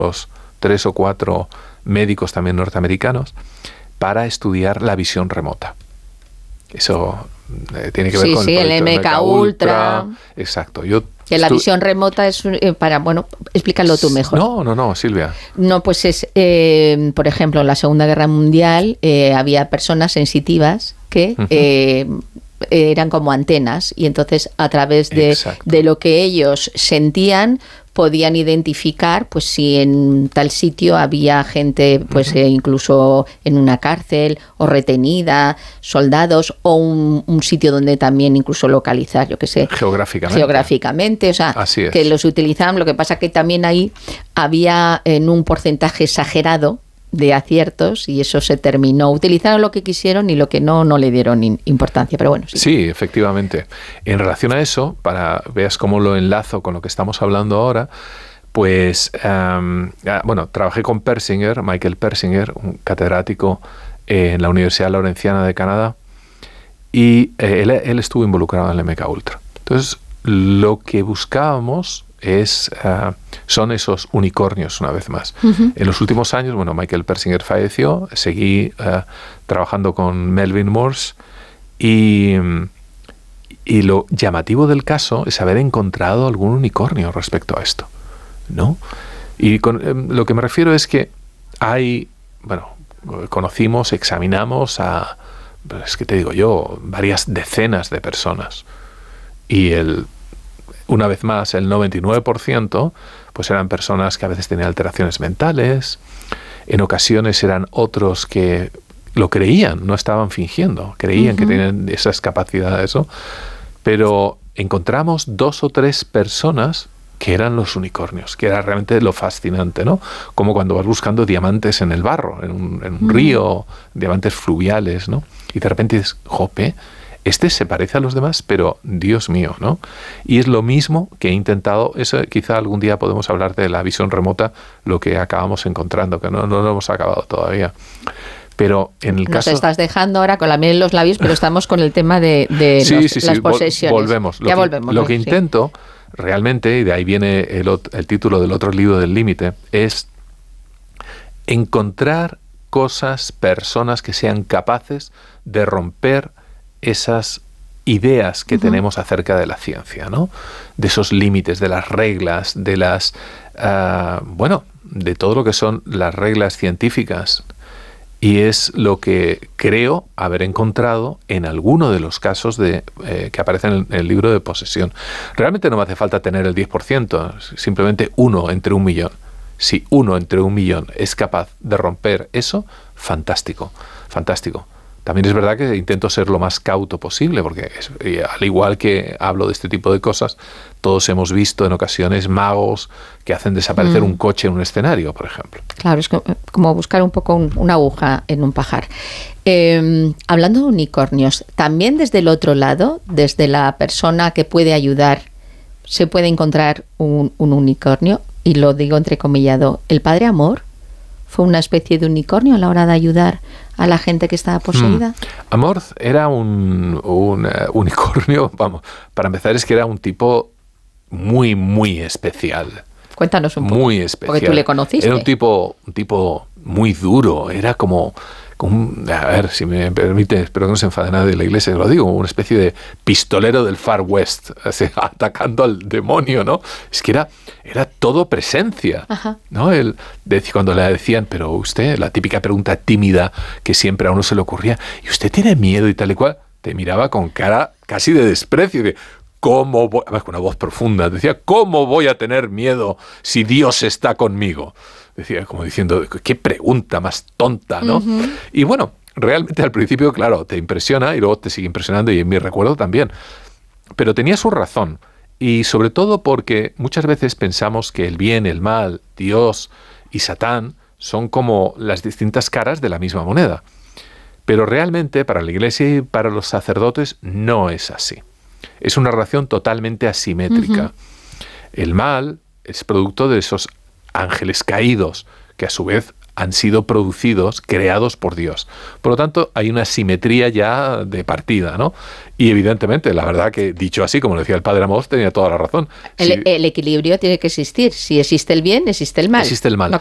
otros 3 o 4 médicos también norteamericanos para estudiar la visión remota. Eso tiene que ver con el MK Ultra. Exacto. Que la visión remota es explícalo tú mejor. No, Silvia. No, pues es, por ejemplo, en la Segunda Guerra Mundial había personas sensitivas que eran como antenas y entonces a través de lo que ellos sentían podían identificar pues si en tal sitio había gente pues incluso en una cárcel o retenida, soldados o un sitio donde también incluso localizar, yo qué sé, geográficamente, o sea, que los utilizaban. Lo que pasa que también ahí había en un porcentaje exagerado de aciertos y eso se terminó. Utilizaron lo que quisieron y lo que no le dieron importancia, pero bueno. Sí, efectivamente. En relación a eso, para veas cómo lo enlazo con lo que estamos hablando ahora, pues, trabajé con Persinger, Michael Persinger, un catedrático en la Universidad Lawrenciana de Canadá, y él estuvo involucrado en el MK Ultra. Entonces, lo que buscábamos son esos unicornios, una vez más. En los últimos años, Michael Persinger falleció, seguí trabajando con Melvin Morse y lo llamativo del caso es haber encontrado algún unicornio respecto a esto, ¿no? Y lo que me refiero es que conocimos, examinamos es que te digo yo, varias decenas de personas y una vez más, el 99% pues eran personas que a veces tenían alteraciones mentales, en ocasiones eran otros que lo creían, no estaban fingiendo, creían que tenían esas capacidades, ¿no? Pero encontramos 2 o 3 personas que eran los unicornios, que era realmente lo fascinante, ¿no? Como cuando vas buscando diamantes en el barro, en un río, diamantes fluviales, ¿no? Y de repente dices, jope, este se parece a los demás, pero Dios mío, ¿no? Y es lo mismo que he intentado, eso quizá algún día podemos hablar de la visión remota, lo que acabamos encontrando, que no lo hemos acabado todavía. Pero en el caso... Nos estás dejando ahora con la miel en los labios, pero estamos con el tema de las posesiones. Volvemos. Lo que intento realmente, y de ahí viene el título del otro libro del límite, es encontrar cosas, personas que sean capaces de romper esas ideas que tenemos acerca de la ciencia, ¿no? De esos límites, de las reglas, de de todo lo que son las reglas científicas. Y es lo que creo haber encontrado en alguno de los casos que aparecen en el libro de posesión. Realmente no me hace falta tener el 10%, simplemente 1 entre 1 millón. Si 1 entre 1 millón es capaz de romper eso, fantástico, fantástico. También es verdad que intento ser lo más cauto posible, porque al igual que hablo de este tipo de cosas, todos hemos visto en ocasiones magos que hacen desaparecer un coche en un escenario, por ejemplo. Claro, es como buscar un poco una aguja en un pajar. Hablando de unicornios, también desde el otro lado, desde la persona que puede ayudar, se puede encontrar un unicornio, y lo digo entrecomillado, el Padre Amor fue una especie de unicornio a la hora de ayudar a la gente que estaba poseída. Amor era un unicornio, para empezar es que era un tipo muy, muy especial. Cuéntanos un poco. Muy especial. Porque tú le conociste. Era un tipo muy duro, era como a ver, si me permite, espero que no se enfade nadie de la iglesia, lo digo, una especie de pistolero del Far West, atacando al demonio, ¿no? Es que era todo presencia, ¿no? Cuando le decían, pero usted, la típica pregunta tímida que siempre a uno se le ocurría, ¿y usted tiene miedo y tal y cual? Te miraba con cara casi de desprecio, de ¿cómo voy? Además, con una voz profunda, decía, ¿cómo voy a tener miedo si Dios está conmigo? Decía, como diciendo, qué pregunta más tonta, ¿no? Y bueno, realmente al principio, claro, te impresiona y luego te sigue impresionando, y en mi recuerdo también. Pero tenía su razón, y sobre todo porque muchas veces pensamos que el bien, el mal, Dios y Satán son como las distintas caras de la misma moneda. Pero realmente para la Iglesia y para los sacerdotes no es así. Es una relación totalmente asimétrica. El mal es producto de esos ángeles caídos, que a su vez han sido producidos, creados por Dios. Por lo tanto, hay una simetría ya de partida, ¿no? Y evidentemente, la verdad que dicho así, como decía el padre Amós, tenía toda la razón. El equilibrio tiene que existir. Si existe el bien, existe el mal. Existe el mal.